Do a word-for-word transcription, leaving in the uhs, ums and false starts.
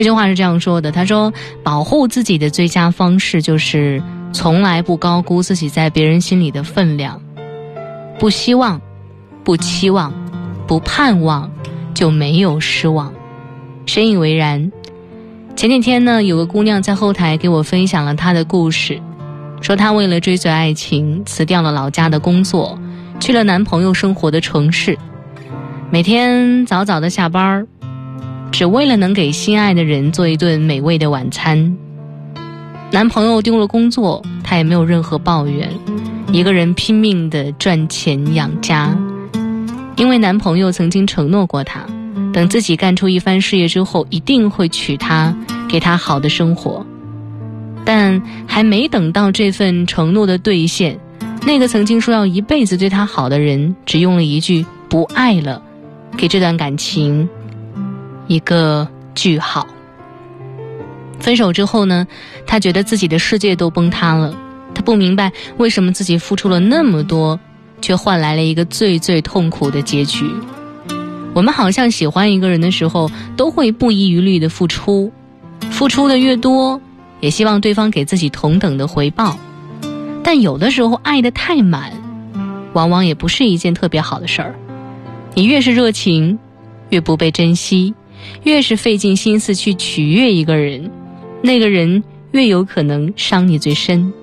这句话是这样说的，他说保护自己的最佳方式就是从来不高估自己在别人心里的分量，不希望，不期望，不盼望，就没有失望。深以为然。前几天呢，有个姑娘在后台给我分享了她的故事，说她为了追随爱情辞掉了老家的工作，去了男朋友生活的城市，每天早早的下班，只为了能给心爱的人做一顿美味的晚餐。男朋友丢了工作，她也没有任何抱怨，一个人拼命地赚钱养家。因为男朋友曾经承诺过她，等自己干出一番事业之后，一定会娶她，给她好的生活。但还没等到这份承诺的兑现，那个曾经说要一辈子对她好的人，只用了一句不爱了，给这段感情一个句号。分手之后呢，她觉得自己的世界都崩塌了，她不明白为什么自己付出了那么多，却换来了一个最最痛苦的结局。我们好像喜欢一个人的时候，都会不遗余力的付出，付出的越多，也希望对方给自己同等的回报。但有的时候爱得太满，往往也不是一件特别好的事儿。你越是热情，越不被珍惜，越是费尽心思去取悦一个人，那个人越有可能伤你最深。